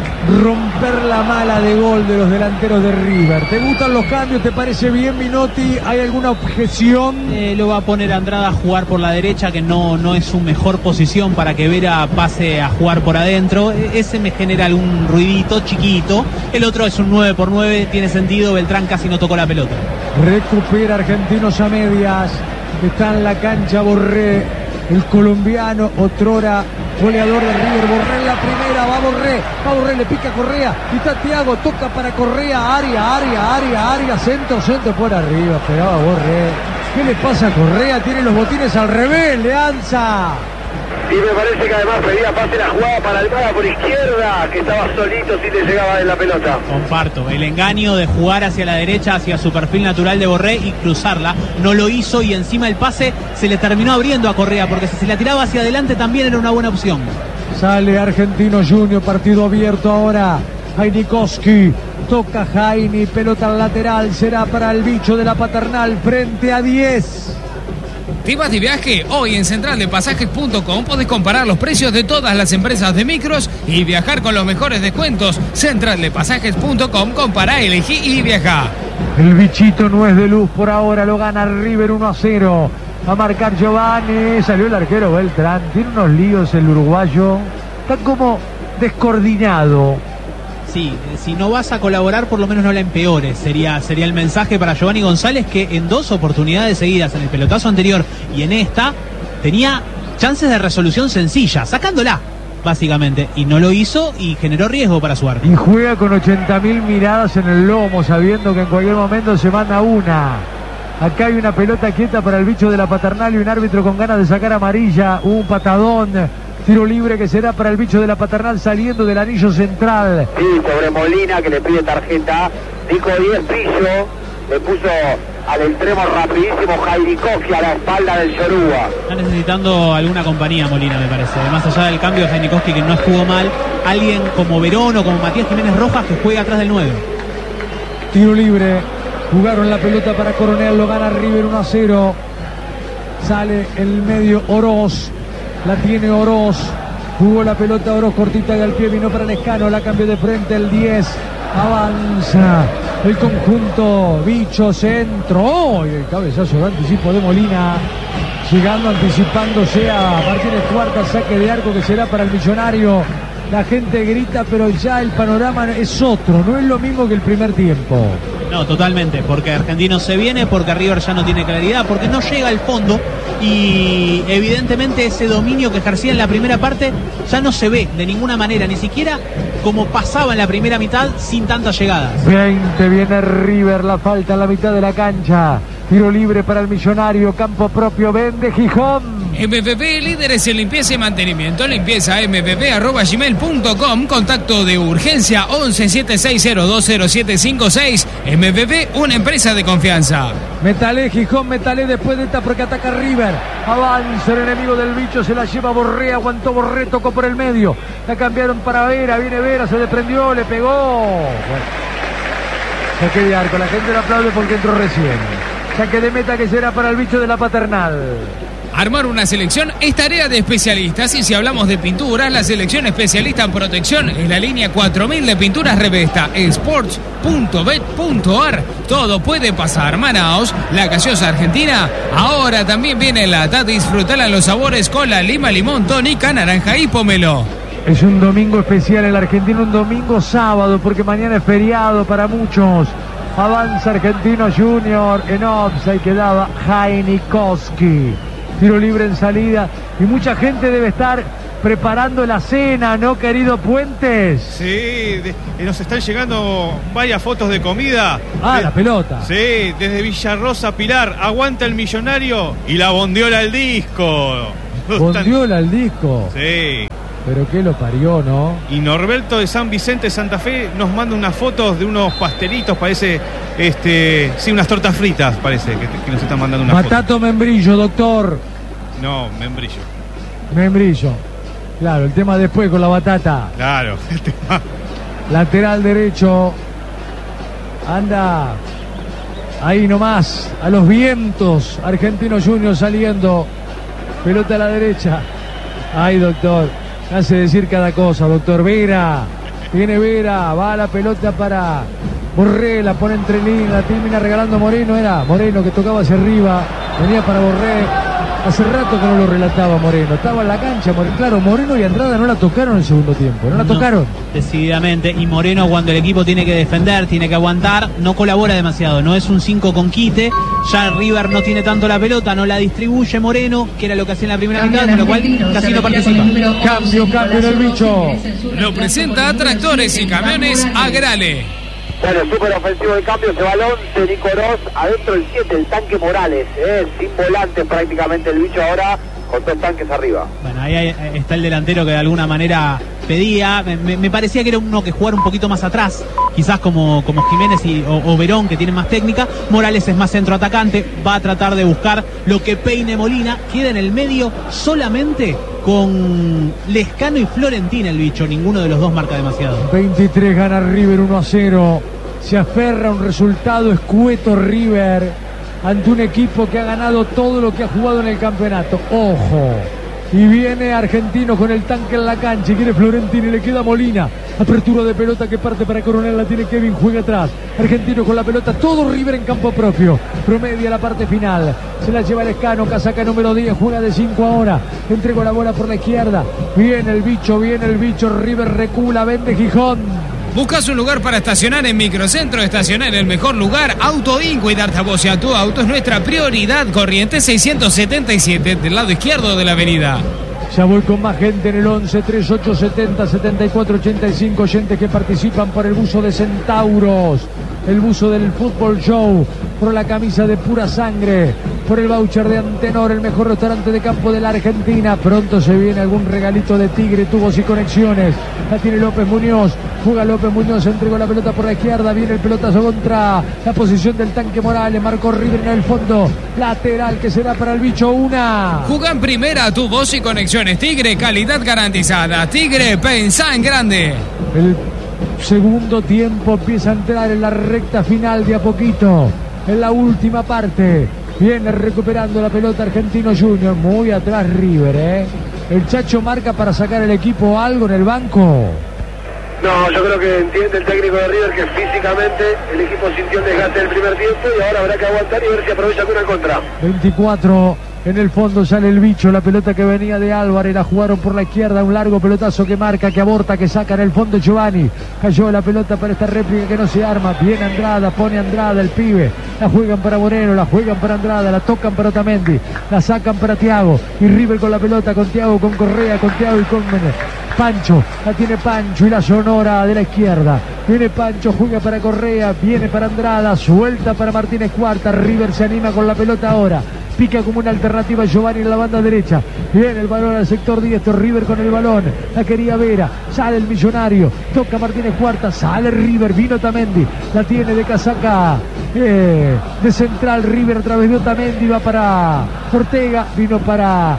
romper la mala de gol de los delanteros de River. ¿Te gustan los cambios? ¿Te parece bien, Minotti? ¿Hay alguna objeción? Eh, lo va a poner Andrada a jugar por la derecha, que no, no es su mejor posición para que Vera pase a jugar por adentro. E- ese me genera algún ruidito chiquito. El otro es un nueve por nueve, tiene sentido. Beltrán casi no tocó la pelota. Recupera Argentinos a medias. Está en la cancha Borré, el colombiano, otrora goleador de River. Borré en la primera, va Borré, va Borré, le pica Correa, y está Thiago, toca para Correa, área, área, área, área, centro, centro, por arriba, pegaba Borré. ¿Qué le pasa a Correa? Tiene los botines al revés, Leanza. Y me parece que además pedía pase la jugada para Almada por izquierda, que estaba solito si le llegaba en la pelota. Comparto, el engaño de jugar hacia la derecha, hacia su perfil natural de Borré y cruzarla, no lo hizo, y encima el pase se le terminó abriendo a Correa, porque si se la tiraba hacia adelante también era una buena opción. Sale Argentino Junior, partido abierto ahora. Jainikowski, toca Jaini, pelota al lateral, será para el bicho de la Paternal frente a diez. ¿Te vas de viaje? Hoy en central de pasajes punto com podés comparar los precios de todas las empresas de micros y viajar con los mejores descuentos. central de pasajes punto com, compara, elegí y viaja. El bichito no es de luz por ahora, lo gana River uno a cero. Va a marcar Giovanni, salió el arquero Beltrán, tiene unos líos el uruguayo, está como descoordinado. Sí, si no vas a colaborar, por lo menos no la empeores. Sería, sería el mensaje para Giovanni González, que en dos oportunidades seguidas, en el pelotazo anterior y en esta, tenía chances de resolución sencilla, sacándola, básicamente. Y no lo hizo y generó riesgo para su arco. Y juega con ochenta mil miradas en el lomo, sabiendo que en cualquier momento se manda una. Acá hay una pelota quieta para el bicho de la Paternal y un árbitro con ganas de sacar amarilla. Un patadón. Tiro libre que será para el bicho de la Paternal saliendo del anillo central. Sí, sobre Molina, que le pide tarjeta. Dico diez piso, le puso al extremo rapidísimo Jainikowski a la espalda del Yoruba. Está necesitando alguna compañía Molina, me parece. Más allá del cambio de Jainikowski, que no estuvo mal, alguien como Verón o como Matías Jiménez Rojas que juegue atrás del nueve. Tiro libre. Jugaron la pelota para Coronel, lo gana River uno a cero. Sale el medio Oroz. La tiene Oroz, jugó la pelota Oroz cortita y al pie, vino para Lescano, la cambió de frente el diez, avanza el conjunto, bicho, centro, ¡oh! Y el cabezazo de anticipo de Molina, llegando, anticipándose a Martínez Cuarta, saque de arco que será para el Millonario. La gente grita, pero ya el panorama es otro, no es lo mismo que el primer tiempo. No, totalmente, porque Argentino se viene, porque River ya no tiene claridad, porque no llega al fondo y evidentemente ese dominio que ejercía en la primera parte ya no se ve de ninguna manera, ni siquiera como pasaba en la primera mitad sin tantas llegadas. veinte, viene River, la falta en la mitad de la cancha. Tiro libre para el Millonario, campo propio, vende Gijón. M V P, líderes en limpieza y mantenimiento. Limpieza m v p arroba gmail punto com. Contacto de urgencia once siete seis cero dos cero siete cinco seis. M V P, una empresa de confianza. Metalé, Gijón, Metalé después de esta porque ataca River. Avanza el enemigo del bicho, se la lleva Borré, aguantó Borré, tocó por el medio. La cambiaron para Vera, viene Vera, se desprendió, le pegó. Bueno, saque de arco, la gente le aplaude porque entró recién. Saque de meta que será para el bicho de la Paternal. Armar una selección es tarea de especialistas y si hablamos de pinturas, la selección especialista en protección es la línea cuatro mil de pinturas Revesta, sports punto bet punto ar. Todo puede pasar. Manaos, la gaseosa argentina, ahora también viene en lata. Disfrutala en los sabores cola, lima, limón, tónica, naranja y pomelo. Es un domingo especial en la Argentina, un domingo sábado porque mañana es feriado para muchos. Avanza Argentino Junior, en offside quedaba Jainikoski. Tiro libre en salida y mucha gente debe estar preparando la cena, ¿no, querido Puentes? Sí, de, nos están llegando varias fotos de comida. Ah, de, la pelota. Sí, desde Villarrosa Pilar, aguanta el Millonario y la bondiola al disco. Bondiola al disco. Sí. Pero qué lo parió, ¿no? Y Norberto de San Vicente, Santa Fe, nos manda unas fotos de unos pastelitos, parece, este, sí, unas tortas fritas, parece, que, que nos están mandando una foto. Matato membrillo, doctor. No, membrillo. Membrillo. Claro, el tema después con la batata. Claro, el tema. Lateral derecho. Anda ahí nomás, a los vientos. Argentino Junior saliendo. Pelota a la derecha. Ay, doctor. Hace decir cada cosa, doctor. Vera, viene Vera, va a la pelota para Borré, la pone entre líneas, la termina regalando Moreno, era Moreno que tocaba hacia arriba, venía para Borré. Hace rato que no lo relataba Moreno, estaba en la cancha, Moreno. Claro, Moreno y Andrada no la tocaron en el segundo tiempo, no la no, tocaron. Decididamente, y Moreno cuando el equipo tiene que defender, tiene que aguantar, no colabora demasiado, no es un cinco con quite, ya River no tiene tanto la pelota, no la distribuye Moreno, que era lo que hacía en la primera mitad, con lo cual casi no participa. Cambio, cambio del bicho. Lo presenta Tractores y Camiones Agrale. Bueno, súper ofensivo el cambio, ese balón de Nico Ross, adentro el siete, el tanque Morales, eh, sin volante prácticamente el bicho ahora, con dos tanques arriba. Bueno, ahí está el delantero que de alguna manera pedía, me, me parecía que era uno que jugara un poquito más atrás, quizás como, como Jiménez y, o, o Verón, que tienen más técnica. Morales es más centro atacante, va a tratar de buscar lo que peine Molina, queda en el medio solamente con Lescano y Florentina el bicho, ninguno de los dos marca demasiado. veintitrés gana River uno a cero, se aferra a un resultado escueto River ante un equipo que ha ganado todo lo que ha jugado en el campeonato. Ojo, y viene Argentino con el tanque en la cancha y quiere Florentina y le queda Molina. Apertura de pelota que parte para Coronel, la tiene Kevin, juega atrás. Argentino con la pelota, todo River en campo propio. Promedia la parte final, se la lleva Lescano, casaca número diez, juega de cinco ahora. Entregó la bola por la izquierda. Viene el bicho, viene el bicho. River recula, vende Gijón. ¿Buscas un lugar para estacionar en Microcentro? Estacionar en el mejor lugar. Autoin, cuidar a vos y a tu auto es nuestra prioridad. Corrientes seiscientos setenta y siete, del lado izquierdo de la avenida. Ya voy con más gente en el once, treinta y ocho, setenta, setenta y cuatro, ochenta y cinco, oyentes que participan por el buzo de Centauros, el buzo del Fútbol Show, por la camisa de Pura Sangre, por el voucher de Antenor, el mejor restaurante de campo de la Argentina. Pronto se viene algún regalito de Tigre, tubos y conexiones. La tiene López Muñoz, juega López Muñoz, entregó la pelota por la izquierda, viene el pelotazo contra la posición del tanque Morales, marcó River en el fondo, lateral que será para el bicho. Una. Juega en primera, tu voz y conexiones Tigre, calidad garantizada. Tigre, pensá en grande. El segundo tiempo empieza a entrar en la recta final de a poquito, en la última parte. Viene recuperando la pelota Argentino Junior, muy atrás River, ¿eh? El Chacho marca para sacar el equipo algo en el banco. No, yo creo que entiende el técnico de River que físicamente el equipo sintió el desgaste del primer tiempo y ahora habrá que aguantar y ver si aprovecha alguna contra. veinticuatro En el fondo sale el bicho, la pelota que venía de Álvarez, la jugaron por la izquierda, un largo pelotazo que marca, que aborta, que saca en el fondo Giovanni. Cayó la pelota para esta réplica que no se arma. Viene Andrada, pone Andrada, el pibe. La juegan para Moreno, la juegan para Andrada, la tocan para Otamendi, la sacan para Thiago. Y River con la pelota, con Thiago, con Correa, con Thiago y con Pancho. La tiene Pancho y la sonora de la izquierda. Viene Pancho, juega para Correa, viene para Andrada, suelta para Martínez Cuarta. River se anima con la pelota ahora. Pica como una alternativa Giovanni en la banda derecha. Viene el balón al sector diestro. River con el balón. La quería Vera. Sale el Millonario. Toca Martínez Cuarta. Sale River. Vino Otamendi. La tiene de casaca eh, de central. River a través de Otamendi. Va para Ortega. Vino para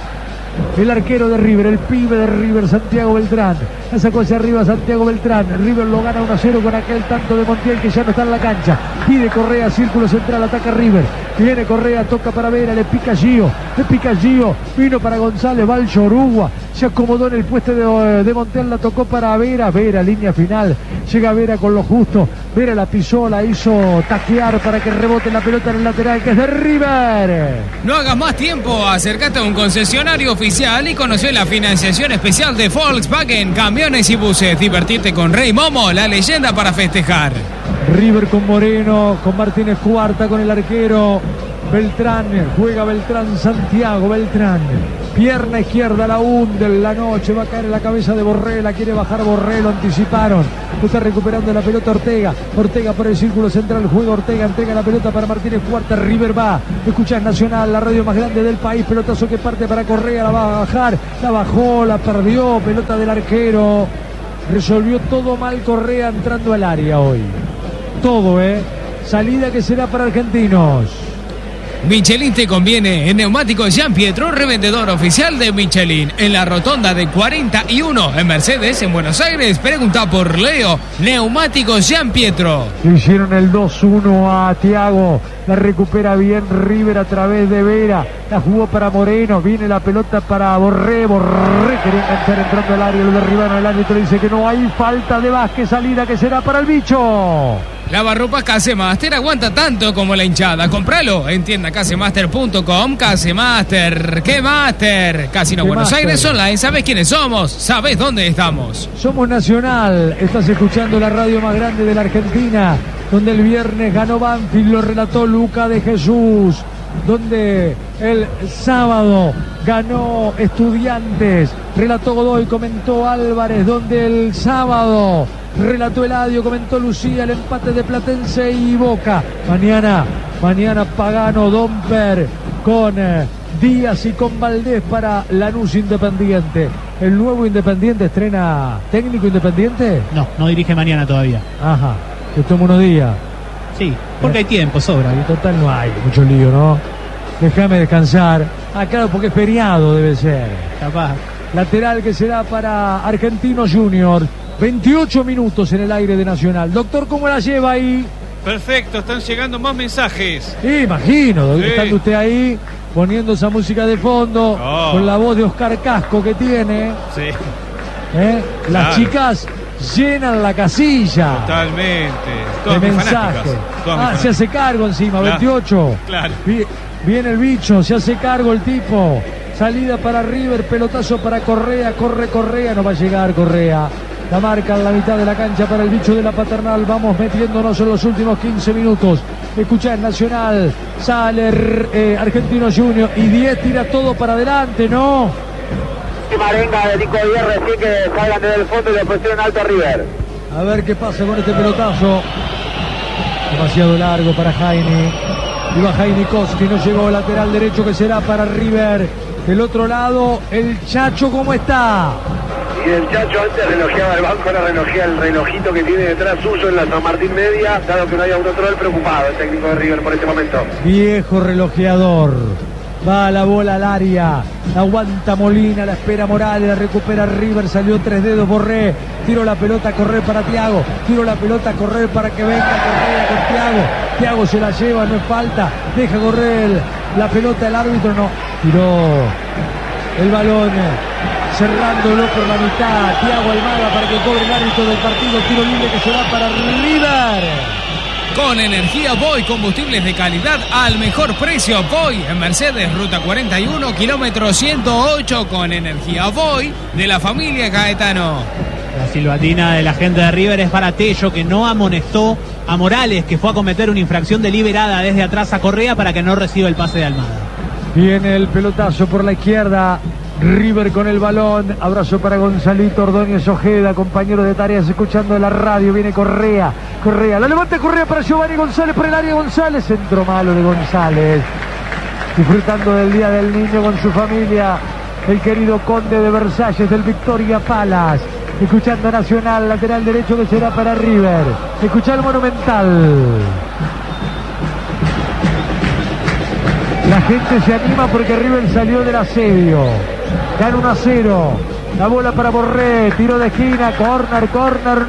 el arquero de River, el pibe de River, Santiago Beltrán. La sacó hacia arriba Santiago Beltrán. River lo gana uno a cero con aquel tanto de Montiel que ya no está en la cancha. Pide Correa, círculo central, ataca River. Viene Correa, toca para Vera, le pica Gio. Le pica Gio. Vino para González, va al Yorugua. Se acomodó en el puesto de, de Montiel, la tocó para Vera. Vera, línea final. Llega Vera con lo justo. Vera la pisó, la hizo taquear para que rebote la pelota en el lateral, que es de River. No hagas más tiempo, acércate a un concesionario oficial y conoce la financiación especial de Volkswagen, camiones y buses. Divertirte con Rey Momo, la leyenda para festejar. River con Moreno, con Martínez Cuarta, con el arquero Beltrán. Juega Beltrán, Santiago Beltrán. Pierna izquierda, la hunde en la noche, va a caer en la cabeza de Borré, la quiere bajar Borré, lo anticiparon. Está recuperando la pelota Ortega. Ortega por el círculo central, juega Ortega, entrega la pelota para Martínez Cuarta. River va, escuchás Nacional, la radio más grande del país. Pelotazo que parte para Correa, la va a bajar, la bajó, la perdió. Pelota del arquero. Resolvió todo mal Correa entrando al área hoy. Todo, ¿eh? Salida que será para Argentinos. Michelin te conviene. En Neumáticos Gian Pietro, revendedor oficial de Michelin. En la rotonda de cuarenta y uno en Mercedes, en Buenos Aires. Pregunta por Leo. Neumáticos Gian Pietro. Le hicieron el dos uno a Thiago. La recupera bien River a través de Vera. La jugó para Moreno. Viene la pelota para Borré. Borré quería enganchar entrando al área. Lo derribaron. El árbitro dice que no hay falta de Vázquez. Salida que será para el bicho. Lavarropas Casemaster aguanta tanto como la hinchada. Compralo en tienda casemaster punto com. Casemaster, ¿qué Master? Casino Buenos Aires Online. ¿Sabes quiénes somos? ¿Sabes dónde estamos? Somos Nacional. Estás escuchando la radio más grande de la Argentina, donde el viernes ganó Banfield, lo relató Luca de Jesús. Donde el sábado ganó Estudiantes, relató Godoy, comentó Álvarez. Donde el sábado relató Eladio, comentó Lucía, el empate de Platense y Boca. Mañana, mañana Pagano, Domper con eh, Díaz y con Valdés para Lanús Independiente. El nuevo Independiente estrena técnico Independiente. No, no dirige mañana todavía. Ajá, que toma unos días. Sí, porque hay tiempo, sobra. Y total no hay mucho lío, ¿no? Déjame descansar. Ah, claro, porque es feriado debe ser. Capaz. Lateral que será para Argentinos Junior. veintiocho minutos en el aire de Nacional. Doctor, ¿cómo la lleva ahí? Perfecto, están llegando más mensajes. Sí, imagino, Sí. estando usted ahí poniendo esa música de fondo, Oh. con la voz de Oscar Casco que tiene. Sí, ¿eh? Las Claro. chicas llenan la casilla totalmente. Todas de mis mensajes. fanáticas. Todas Ah, mis se hace cargo encima, Claro. veintiocho. Claro. Vi- Viene el bicho, se hace cargo el tipo. Salida para River, pelotazo para Correa, corre Correa, no va a llegar Correa. La marca en la mitad de la cancha para el bicho de la Paternal. Vamos metiéndonos en los últimos quince minutos. Escuchá en Nacional, sale eh, Argentinos Junior y diez tira todo para adelante, ¿no? Marenga de Nico Díaz recién que salgan desde el fondo y le pusieron alto a River. A ver qué pasa con este pelotazo. Demasiado largo para Jaime. Iba Jaime Koski, no llegó, lateral derecho que será para River. Del otro lado, el Chacho, ¿cómo está? Y el Chacho antes relojeaba el banco, ahora relojea el relojito que tiene detrás suyo en la San Martín Media, dado que no haya un otro él preocupado, el técnico de River por este momento. Viejo relojeador. Va la bola al área. La aguanta Molina, la espera Morales, la recupera River, salió tres dedos Borré. Tiro la pelota a correr para Thiago. Tiro la pelota a correr para que venga Correa con Thiago. Thiago se la lleva, no es falta. Deja correr el, la pelota el árbitro, no. Tiró el balón cerrándolo por la mitad. Thiago Almada para que cobre el árbitro del partido. Tiro libre que se va para River. Con energía Voy, combustibles de calidad al mejor precio. Voy en Mercedes, ruta cuarenta y uno, kilómetro ciento ocho, con energía Voy de la familia Caetano. La silbatina de la gente de River es para Tello, que no amonestó a Morales, que fue a cometer una infracción deliberada desde atrás a Correa para que no reciba el pase de Almada. Viene el pelotazo por la izquierda. River con el balón. Abrazo para Gonzalito Ordóñez Ojeda, compañero de tareas, escuchando la radio. Viene Correa. Correa. La levanta Correa para Giovanni González. Por el área González. Centro malo de González. Disfrutando del Día del Niño con su familia. El querido Conde de Versalles del Victoria Palace. Escuchando Nacional. Lateral derecho que será para River. Escucha el Monumental. La gente se anima porque River salió del asedio. Gana uno a cero. La bola para Borré. Tiro de esquina. Corner, corner.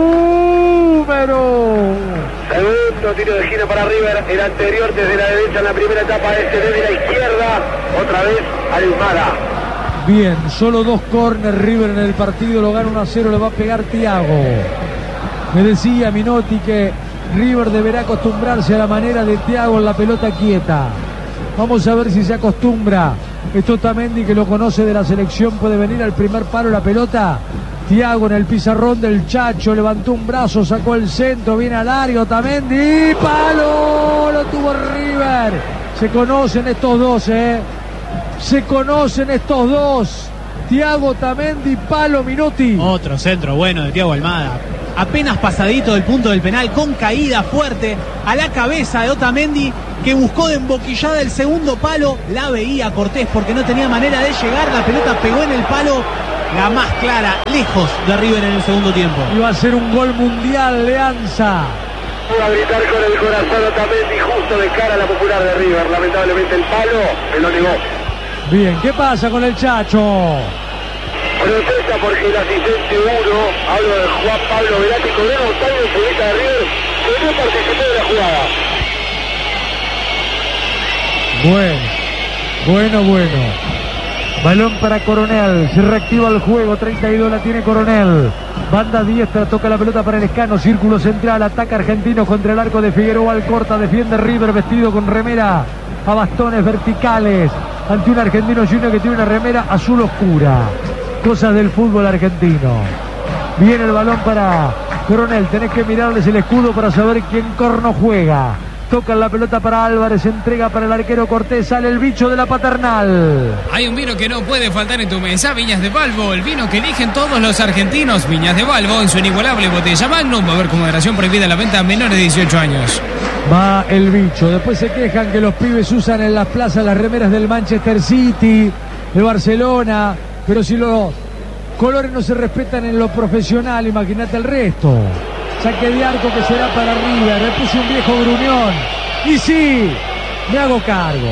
Número. Segundo tiro de esquina para River. El anterior desde la derecha en la primera etapa. Este desde la izquierda. Otra vez Almada. Bien, solo dos corners River en el partido. Lo gana uno a cero. Le va a pegar Thiago. Me decía Minotti que River deberá acostumbrarse a la manera de Thiago en la pelota quieta. Vamos a ver si se acostumbra. Esto Otamendi, que lo conoce de la selección, puede venir al primer palo la pelota. Thiago en el pizarrón del Chacho, levantó un brazo, sacó el centro, viene al área Otamendi, palo, lo tuvo River. Se conocen estos dos, eh. Se conocen estos dos. Thiago Otamendi, palo, Minotti. Otro centro bueno de Thiago Almada. Apenas pasadito del punto del penal, con caída fuerte a la cabeza de Otamendi, que buscó de emboquillada el segundo palo. La veía Cortés porque no tenía manera de llegar. La pelota pegó en el palo, la más clara, lejos de River en el segundo tiempo. Iba a ser un gol mundial, Leanza. Iba a gritar con el corazón Otamendi justo de cara a la popular de River. Lamentablemente el palo se lo negó. Bien, ¿qué pasa con el Chacho? Protesta porque el asistente uno, hablo de Juan Pablo Velati, Coronel Montaño, el futbolista de River, que no participó de la jugada. Bueno, bueno, bueno. Balón para Coronel, se reactiva el juego, treinta y dos la tiene Coronel. Banda diestra, toca la pelota para el Escano, círculo central, ataca Argentino contra el arco de Figueroa Alcorta, defiende River vestido con remera a bastones verticales, ante un Argentino Junior que tiene una remera azul oscura. Cosas del fútbol argentino. Viene el balón para Coronel. Tenés que mirarles el escudo para saber quién corno juega. Toca la pelota para Álvarez, entrega para el arquero Cortés, sale el bicho de la Paternal. Hay un vino que no puede faltar en tu mesa, Viñas de Balbo, el vino que eligen todos los argentinos. Viñas de Balbo en su inigualable botella Magnum. Va a haber con moderación prohibida la venta a menores de dieciocho años. Va el bicho. Después se quejan que los pibes usan en las plazas las remeras del Manchester City, de Barcelona. Pero si los colores no se respetan en lo profesional, imagínate el resto. Saque de arco que será para River. Le puse un viejo gruñón. Y sí, me hago cargo.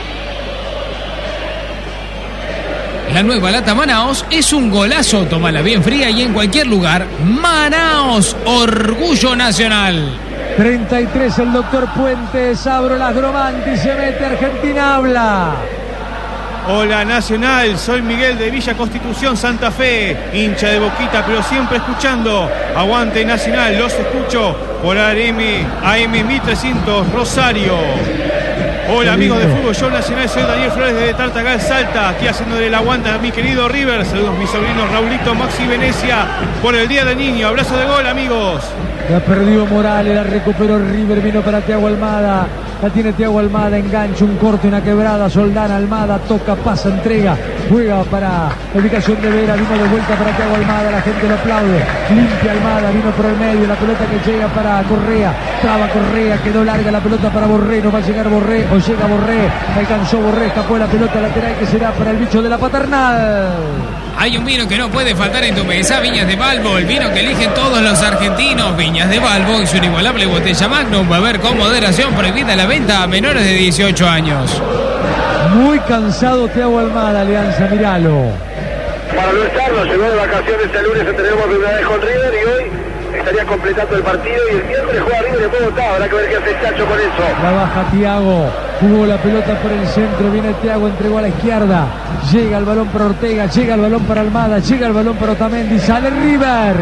La nueva lata Manaos es un golazo. Tómala bien fría y en cualquier lugar. Manaos, orgullo nacional. treinta y tres el doctor Puentes. Abro las Gromanti, se mete Argentina, habla. Hola Nacional, soy Miguel de Villa Constitución, Santa Fe, hincha de Boquita, pero siempre escuchando. Aguante Nacional, los escucho por A M, A M mil trescientos Rosario. Hola amigos de Fútbol Show Nacional, soy Daniel Flores de Tartagal, Salta, aquí haciéndole el aguante a mi querido River. Saludos mis sobrinos Raulito, Maxi Venecia, por el Día del Niño. Abrazo de gol amigos. La perdió Morales, la recuperó River, vino para Thiago Almada. La tiene Thiago Almada, engancha, un corte, una quebrada, Soldán, Almada, toca, pasa, entrega, juega para la ubicación de Vera, vino de vuelta para Thiago Almada, la gente lo aplaude, limpia Almada, vino por el medio, la pelota que llega para Correa, traba Correa, quedó larga la pelota para Borré, no va a llegar Borré, o llega Borré, alcanzó Borré, escapó la pelota lateral que será para el bicho de la Paternal. Hay un vino que no puede faltar en tu mesa, Viñas de Balbo, el vino que eligen todos los argentinos. Viñas de Balbo y su inigualable botella Magnum. Va a haber con moderación prohibida la venta a menores de dieciocho años. Muy cansado Thiago Almada, Alianza, míralo. Para no estarlo, llegó de vacaciones el lunes, entrenamos de una vez con River y hoy estaría completando el partido y el miércoles juega River en Bogotá. Habrá que ver qué hace Chacho con eso. La baja Thiago, jugó la pelota por el centro, viene Thiago, entregó a la izquierda, llega el balón para Ortega, llega el balón para Almada, llega el balón para Otamendi, sale River.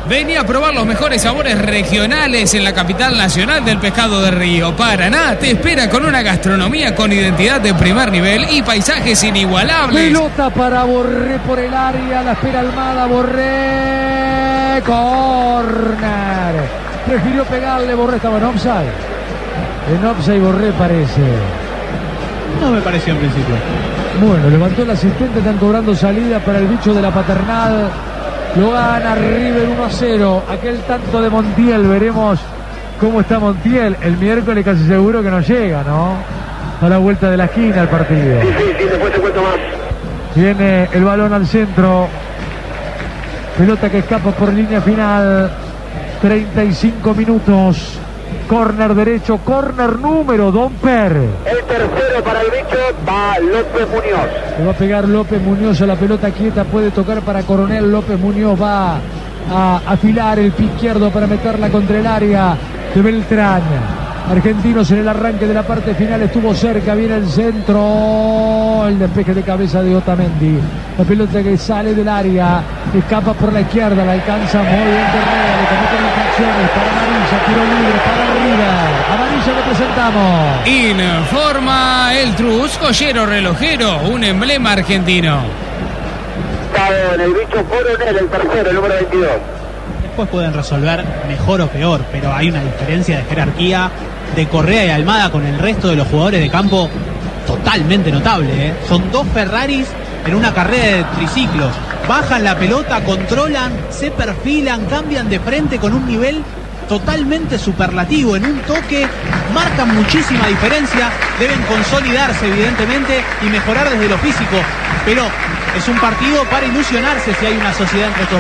Venía a probar los mejores sabores regionales en la capital nacional del pescado de río. Paraná te espera con una gastronomía con identidad de primer nivel y paisajes inigualables. Pelota para Borré por el área, la espera Almada, Borré, córner. Prefirió pegarle, Borré estaba en offside. En offside Borré parece. No me pareció en principio. Bueno, levantó el asistente, están cobrando salida para el bicho de la Paternal. Lo gana River uno a cero. Aquel tanto de Montiel, veremos cómo está Montiel. El miércoles casi seguro que no llega, ¿no? A la vuelta de la esquina el partido. Sí, sí, sí, después te cuento más. Viene el balón al centro. Pelota que escapa por línea final. treinta y cinco minutos. Córner derecho, córner número Domper. El tercero para el bicho va López Muñoz. Le va a pegar López Muñoz a la pelota quieta, puede tocar para Coronel. López Muñoz va a afilar el pie izquierdo para meterla contra el área de Beltrán. Argentinos en el arranque de la parte final, estuvo cerca, viene el centro, el despeje de cabeza de Otamendi. La pelota que sale del área, escapa por la izquierda, la alcanza muy bien Correa, le cometen infracciones para amarilla, tiro libre para River. Amarilla le presentamos. Informa el Trus, joyero relojero, un emblema argentino. Está en el bicho Coronel, el tercero, el número veintidós. Después pueden resolver mejor o peor, pero hay una diferencia de jerarquía de Correa y Almada con el resto de los jugadores de campo totalmente notable, ¿eh? Son dos Ferraris en una carrera de triciclos. Bajan la pelota, controlan, se perfilan, cambian de frente con un nivel totalmente superlativo. En un toque marcan muchísima diferencia. Deben consolidarse evidentemente y mejorar desde lo físico, pero es un partido para ilusionarse si hay una sociedad entre estos